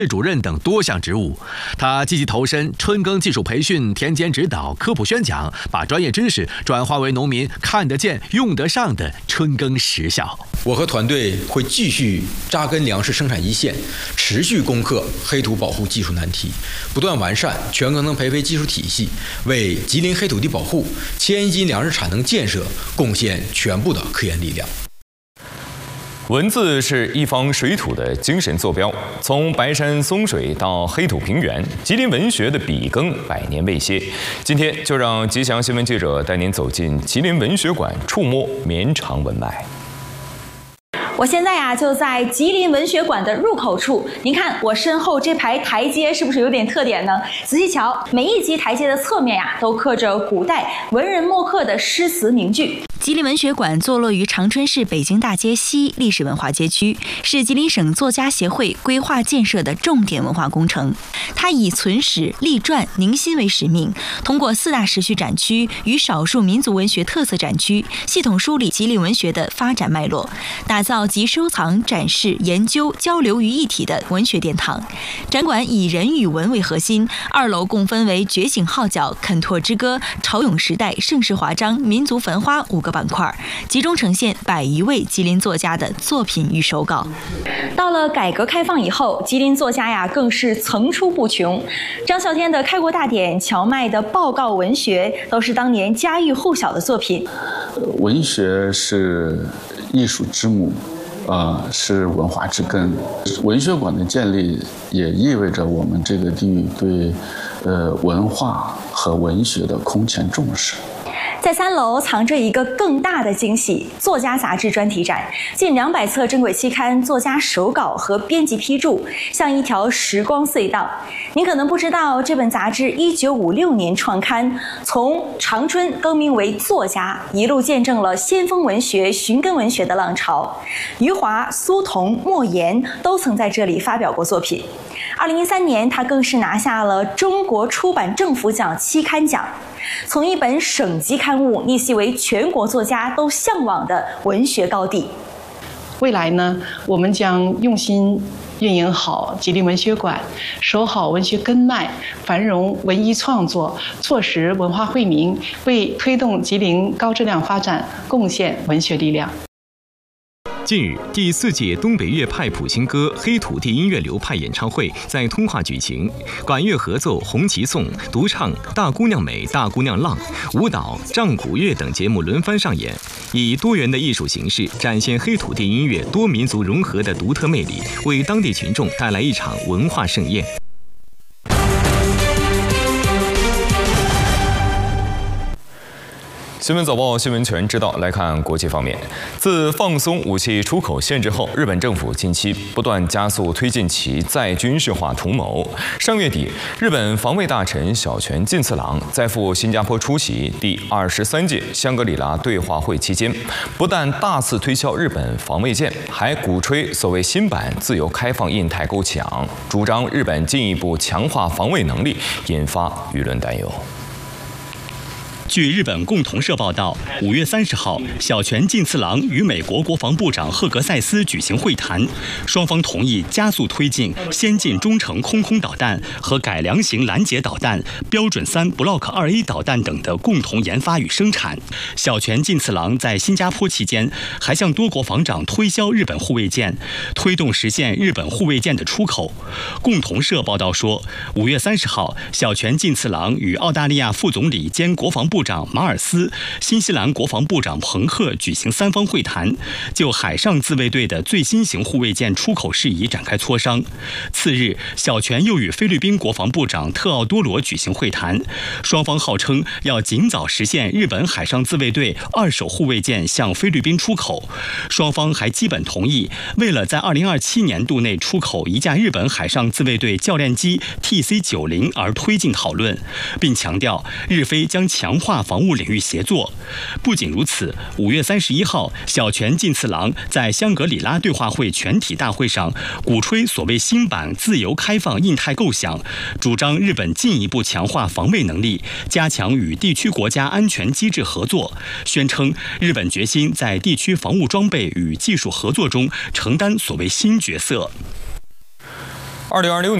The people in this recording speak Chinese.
主任等多项职务，他积极投身春耕技术培训、田间指导、科普宣讲，把专业知识转化为农民看得见、用得上的春耕实效。 我和团队会继续扎根粮食生产一线，持续攻克黑土保护技术难题，不断完善全耕能培肥技术体系，为吉林黑土地保护、千亿斤粮食产能建设贡献全部的科研力量。 文字是一方水土的精神坐标，从白山松水到黑土平原，吉林文学的笔耕100年未歇。今天就让吉祥新闻记者带您走进吉林文学馆，触摸绵长文脉。 我现在就在吉林文学馆的入口处，您看我身后这排台阶是不是有点特点呢？仔细瞧，每一级台阶的侧面都刻着古代文人墨客的诗词名句。 吉林文学馆坐落于长春市北京大街西历史文化街区，是吉林省作家协会规划建设的重点文化工程。它以存史、立传、凝心为使命，通过4大时序展区与少数民族文学特色展区，系统梳理吉林文学的发展脉络，打造集收藏、展示、研究、交流于一体的文学殿堂。展馆以人与文为核心，2楼共分为觉醒号角、肯拓之歌、潮涌时代、盛世华章、民族繁花5个板块，集中呈现100余位吉林作家的作品与手稿。 到了改革开放以后，吉林作家更是层出不穷。张啸天的《开国大典》，荞麦的报告文学，都是当年家喻户晓的作品。 文学是艺术之母，是文化之根。文学馆的建立也意味着我们这个地域对文化和文学的空前重视。 在3楼藏着一个更大的惊喜——作家杂志专题展，近200册珍贵期刊、作家手稿和编辑批注，像一条时光隧道。您可能不知道，这本杂志1956年创刊，从长春更名为作家，一路见证了先锋文学、寻根文学的浪潮。余华、苏童、莫言都曾在这里发表过作品。2013年，他更是拿下了中国出版政府奖期刊奖。从一本省级刊物逆袭为全国作家都向往的文学高地。 未来呢，我们将用心运营好吉林文学馆，守好文学根脉，繁荣文艺创作，促使文化惠民，为推动吉林高质量发展贡献文学力量。 近日，第4届东北乐派普新歌黑土地音乐流派演唱会在通化举行，管乐合奏、红旗颂、独唱《大姑娘美》《大姑娘浪》、舞蹈、仗鼓乐等节目轮番上演，以多元的艺术形式展现黑土地音乐多民族融合的独特魅力，为当地群众带来一场文化盛宴。 新闻早报，新闻全知道。来看国际方面，自放松武器出口限制后，日本政府近期不断加速推进其再军事化图谋。上月底，日本防卫大臣小泉进次郎在赴新加坡出席第23届香格里拉对话会期间，不但大肆推销日本防卫舰，还鼓吹所谓新版自由开放印太构想，主张日本进一步强化防卫能力，引发舆论担忧。 据日本共同社报道，5月30号，小泉进次郎与美国国防部长赫格塞斯举行会谈，双方同意加速推进先进中程空导弹和改良型拦截导弹、标准3 Block 2A 导弹等的共同研发与生产。小泉进次郎在新加坡期间，还向多国防长推销日本护卫舰，推动实现日本护卫舰的出口。共同社报道说，5月30号，小泉进次郎与澳大利亚副总理兼国防部长马尔斯、新西兰国防部长彭赫举行3方会谈，就海上自卫队的最新型护卫舰出口事宜展开磋商。次日，小泉又与菲律宾国防部长特奥多罗举行会谈，双方号称要尽早实现日本海上自卫队2手护卫舰向菲律宾出口。双方还基本同意，为了在2027年度内出口1架日本海上自卫队教练机 TC-90而推进讨论，并强调日菲将强化防务领域协作。不仅如此，5月31号，小泉进次郎在香格里拉对话会全体大会上鼓吹所谓新版自由开放印太构想，主张日本进一步强化防卫能力，加强与地区国家安全机制合作，宣称日本决心在地区防务装备与技术合作中承担所谓新角色。 2026年。